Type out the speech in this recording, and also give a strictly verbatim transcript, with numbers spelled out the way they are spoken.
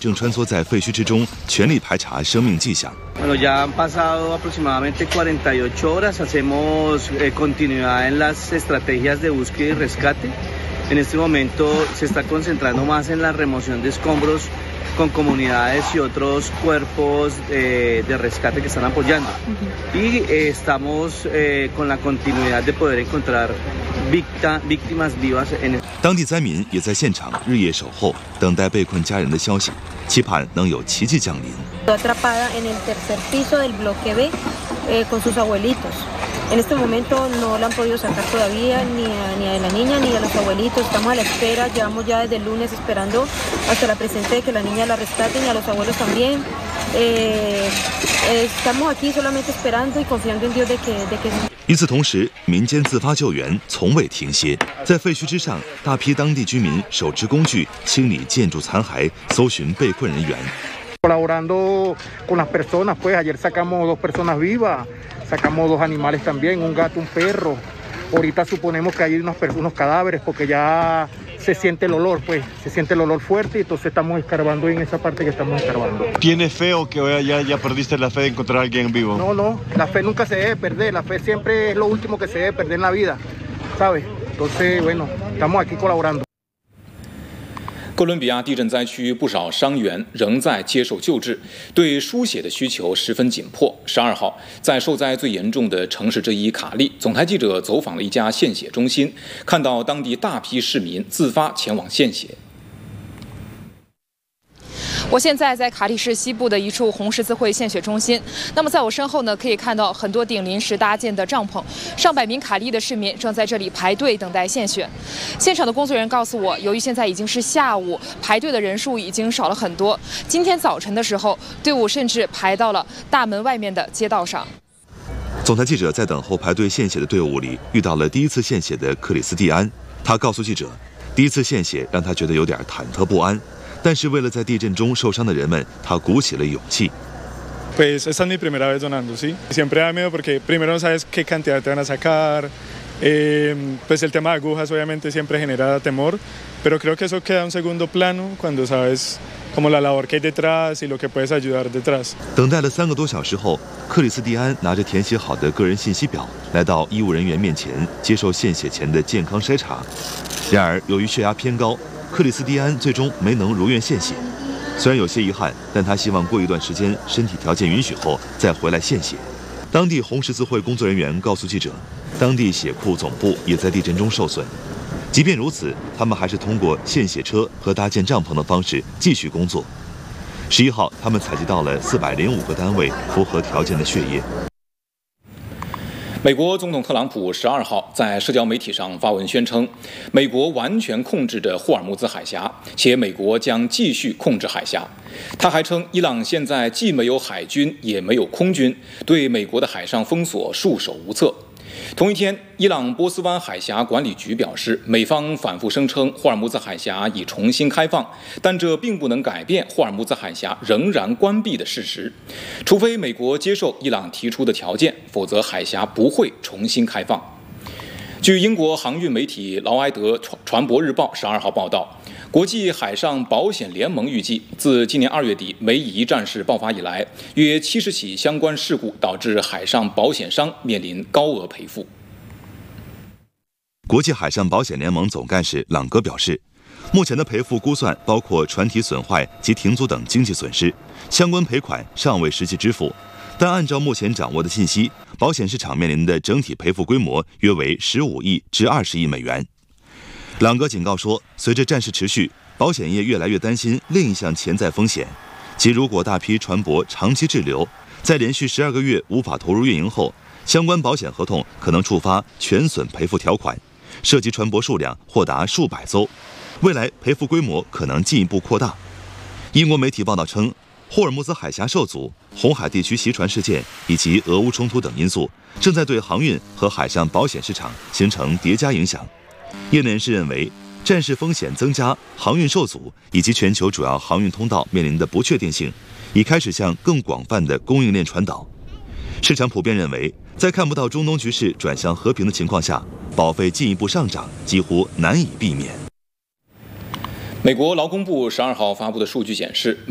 正穿梭在废墟之中，全力排查生命迹象。 Bueno, ya han pasado aproximadamente cuarenta y ocho horas. Hacemos eh, continuidad en las estrategias de búsqueda y rescate. En este momento se está concentrando más en la remoción de escombros con comunidades y otros cuerpos eh, de rescate que están apoyando. Uh-huh. Y eh, estamos eh, con la continuidad de poder encontrar victa, víctimas vivas en. 当地灾民也在现场日夜守候，等待被困家人的消息，期盼能有奇迹降临。 Atrapada en el tercer piso del bloque B eh, con sus abuelitos. En este momento no la han podido sacar todavía ni a, ni a la niña ni a los abuelitos. Estamos a la espera, llevamos ya desde el lunes esperando hasta la presencia de que la niña la rescaten y a los abuelos también. Eh, eh, estamos aquí solamente esperando y confiando en Dios de que, de que... 与此同时，民间自发救援从未停歇。在废墟之上，大批当地居民手持工具清理建筑残骸，搜寻被困人员。 Colaborando con las personas, pues ayer sacamos dos personas vivas, sacamos dos animales también, un gato, un perro. Ahorita suponemos que hay unos, unos cadáveres porque ya se siente el olor, pues se siente el olor fuerte y entonces estamos escarbando en esa parte que estamos escarbando. ¿Tienes fe o que ya, ya perdiste la fe de encontrar a alguien vivo? No, no, la fe nunca se debe perder, la fe siempre es lo último que se debe perder en la vida, ¿sabes? Entonces, bueno, estamos aquí colaborando. 哥伦比亚地震灾区不少伤员仍在接受救治，对输血的需求十分紧迫。十二号，在受灾最严重的城市之一卡利，总台记者走访了一家献血中心，看到当地大批市民自发前往献血。 我现在在卡利市西部的一处红十字会献血中心。那么在我身后呢，可以看到很多顶临时搭建的帐篷，上百名卡利的市民正在这里排队等待献血。现场的工作人员告诉我，由于现在已经是下午，排队的人数已经少了很多。今天早晨的时候，队伍甚至排到了大门外面的街道上。 总台记者在等候排队献血的队伍里遇到了第一次献血的克里斯蒂安，他告诉记者，第一次献血让他觉得有点忐忑不安。 但是为了在地震中受伤的人们，他鼓起了勇气。 Pues esta es mi primera vez donando, sí. Siempre da miedo porque primero no sabes qué cantidad te van a sacar. Eh, pues el tema de agujas obviamente siempre genera temor, pero creo que eso queda en un segundo plano cuando sabes como la labor que hay detrás y lo que puedes ayudar detrás. 等待了三个多小时后，克里斯蒂安拿着填写好的个人信息表，来到医务人员面前接受献血前的健康筛查。然而，由于血压偏高。 克里斯蒂安最终没能如愿献血，虽然有些遗憾，但他希望过一段时间身体条件允许后再回来献血。当地红十字会工作人员告诉记者，当地血库总部也在地震中受损。即便如此，他们还是通过献血车和搭建帐篷的方式继续工作。十一号，他们采集到了四百零五个单位符合条件的血液。 美国总统特朗普十二号在社交媒体上发文宣称，美国完全控制着霍尔木兹海峡，且美国将继续控制海峡。他还称，伊朗现在既没有海军，也没有空军，对美国的海上封锁束手无策。 同一天，伊朗波斯湾海峡管理局表示，美方反复声称霍尔木兹海峡已重新开放，但这并不能改变霍尔木兹海峡仍然关闭的事实。除非美国接受伊朗提出的条件，否则海峡不会重新开放。据英国航运媒体劳埃德船舶日报十二号报道，国际海上保险联盟预计，自今年二月底梅夷战事爆发以来，约七十起相关事故导致海上保险商面临高额赔付。 国际海上保险联盟总干事朗格表示，目前的赔付估算包括船体损坏及停租等经济损失，相关赔款尚未实际支付。 但按照目前掌握的信息，保险市场面临的整体赔付规模约为十五亿至二十亿美元。朗格警告说，随着战事持续，保险业越来越担心另一项潜在风险，即如果大批船舶长期滞留，在连续十二个月无法投入运营后，相关保险合同可能触发全损赔付条款，涉及船舶数量或达数百艘，未来赔付规模可能进一步扩大。英国媒体报道称。 霍尔木兹海峡受阻、红海地区袭船事件以及俄乌冲突等因素，正在对航运和海上保险市场形成叠加影响。业内人士认为，战事风险增加、航运受阻以及全球主要航运通道面临的不确定性，已开始向更广泛的供应链传导。市场普遍认为，在看不到中东局势转向和平的情况下，保费进一步上涨几乎难以避免。 美国劳工部十二号发布的数据显示。